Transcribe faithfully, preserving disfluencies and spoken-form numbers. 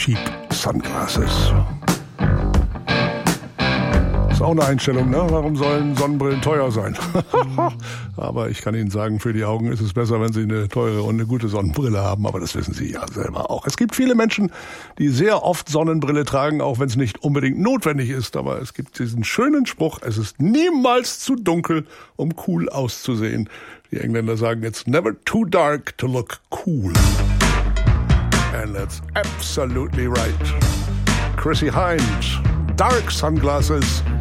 cheap sunglasses. Ist auch eine Einstellung, ne? Warum sollen Sonnenbrillen teuer sein? Aber ich kann Ihnen sagen, für die Augen ist es besser, wenn Sie eine teure und eine gute Sonnenbrille haben. Aber das wissen Sie ja selber auch. Es gibt viele Menschen, die sehr oft Sonnenbrille tragen, auch wenn es nicht unbedingt notwendig ist. Aber es gibt diesen schönen Spruch, es ist niemals zu dunkel, um cool auszusehen. Die Engländer sagen, it's never too dark to look cool. And that's absolutely right. Chrissie Hynde, Dark Sunglasses.